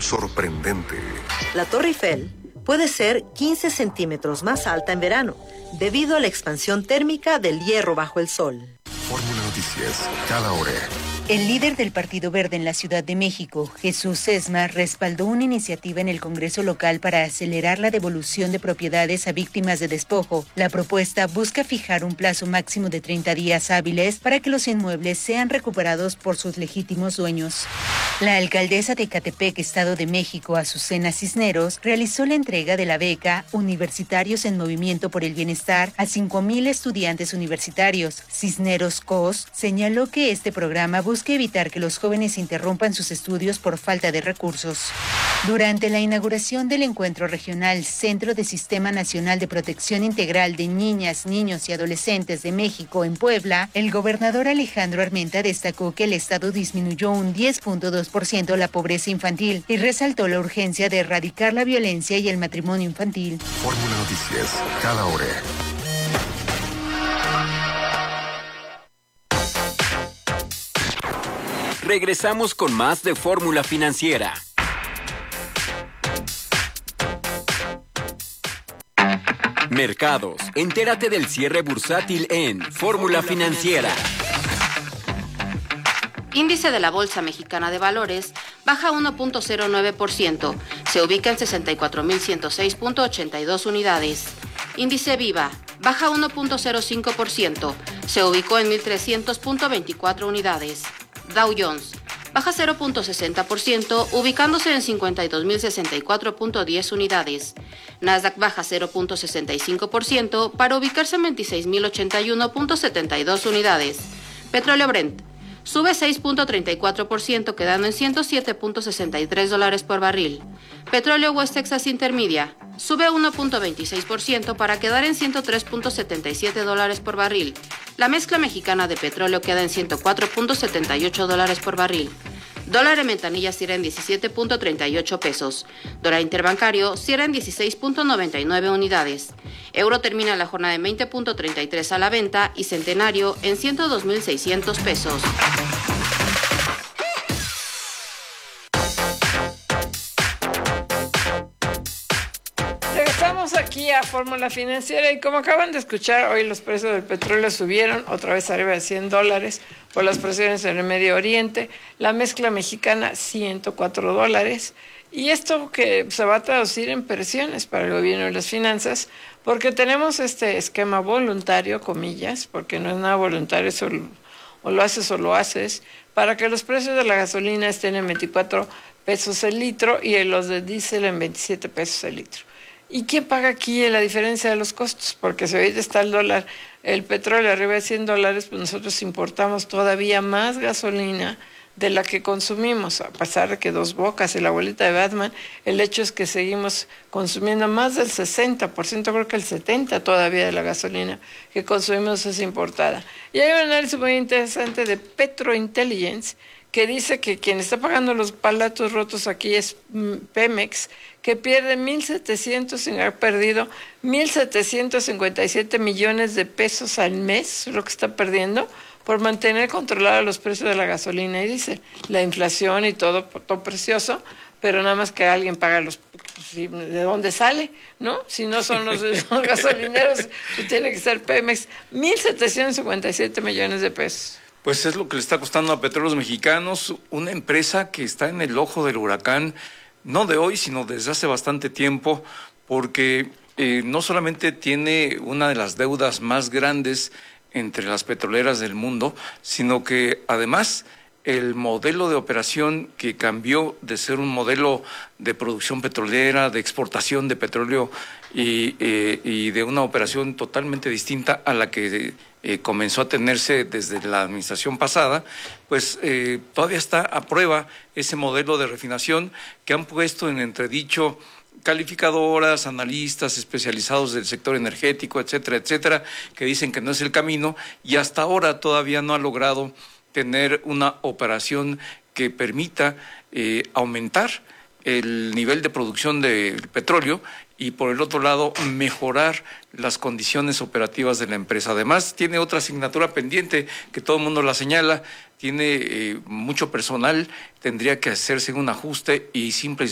son sorprendente. La Torre Eiffel puede ser 15 centímetros más alta en verano, debido a la expansión térmica del hierro bajo el sol. Fórmula Noticias, cada hora. El líder del Partido Verde en la Ciudad de México, Jesús Sesma, respaldó una iniciativa en el Congreso local para acelerar la devolución de propiedades a víctimas de despojo. La propuesta busca fijar un plazo máximo de 30 días hábiles para que los inmuebles sean recuperados por sus legítimos dueños. La alcaldesa de Ecatepec, Estado de México, Azucena Cisneros, realizó la entrega de la beca Universitarios en Movimiento por el Bienestar a 5,000 estudiantes universitarios. Cisneros COS señaló que este programa busca evitar que los jóvenes interrumpan sus estudios por falta de recursos. Durante la inauguración del encuentro regional Centro de Sistema Nacional de Protección Integral de Niñas, Niños y Adolescentes de México en Puebla, el gobernador Alejandro Armenta destacó que el estado disminuyó un 10.2% la pobreza infantil y resaltó la urgencia de erradicar la violencia y el matrimonio infantil. Fórmula Noticias, cada hora. Regresamos con más de Fórmula Financiera. Mercados. Entérate del cierre bursátil en Fórmula Financiera. Índice de la Bolsa Mexicana de Valores baja 1.09%, se ubica en 64.106.82 unidades. Índice Viva baja 1.05%, se ubicó en 1.300.24 unidades. Dow Jones baja 0.60%, ubicándose en 52.064.10 unidades. Nasdaq baja 0.65% para ubicarse en 26.081.72 unidades. Petróleo Brent sube 6.34%, quedando en $107.63 por barril. Petróleo West Texas Intermedia sube 1.26% para quedar en $103.77 por barril. La mezcla mexicana de petróleo queda en $104.78 por barril. Dólar en ventanilla cierra en 17.38 pesos. Dólar interbancario cierra en 16.99 unidades. Euro termina la jornada en 20.33 a la venta y centenario en 102.600 pesos. Regresamos aquí a Fórmula Financiera y como acaban de escuchar, hoy los precios del petróleo subieron otra vez arriba de $100 por las presiones en el Medio Oriente, la mezcla mexicana $104 y esto que se va a traducir en presiones para el gobierno y las finanzas porque tenemos este esquema voluntario, comillas, porque no es nada voluntario, eso o lo haces o lo haces, para que los precios de la gasolina estén en 24 pesos el litro y los de diésel en 27 pesos el litro. ¿Y quién paga aquí la diferencia de los costos? Porque si ahorita está el dólar, el petróleo arriba de $100, pues nosotros importamos todavía más gasolina de la que consumimos, a pesar de que Dos Bocas y la abuelita de Batman, el hecho es que seguimos consumiendo más del 60%, creo que el 70% todavía de la gasolina que consumimos es importada. Y hay un análisis muy interesante de Petrointelligence que dice que quien está pagando los palatos rotos aquí es Pemex, que pierde 1.700 sin haber perdido 1.757 millones de pesos al mes, lo que está perdiendo, por mantener controlados los precios de la gasolina y dice, la inflación y todo precioso, pero nada más que alguien paga los... ¿De dónde sale? ¿No? Si no son los gasolineros, tiene que ser Pemex, 1.757 millones de pesos. Pues es lo que le está costando a Petróleos Mexicanos, una empresa que está en el ojo del huracán, no de hoy, sino desde hace bastante tiempo, porque no solamente tiene una de las deudas más grandes entre las petroleras del mundo, sino que además el modelo de operación que cambió de ser un modelo de producción petrolera, de exportación de petróleo y de una operación totalmente distinta a la que comenzó a tenerse desde la administración pasada, pues todavía está a prueba ese modelo de refinación que han puesto en entredicho calificadoras, analistas especializados del sector energético, etcétera, etcétera, que dicen que no es el camino y hasta ahora todavía no ha logrado tener una operación que permita aumentar el nivel de producción del petróleo y por el otro lado mejorar las condiciones operativas de la empresa. Además tiene otra asignatura pendiente que todo el mundo la señala, tiene mucho personal, tendría que hacerse un ajuste y simple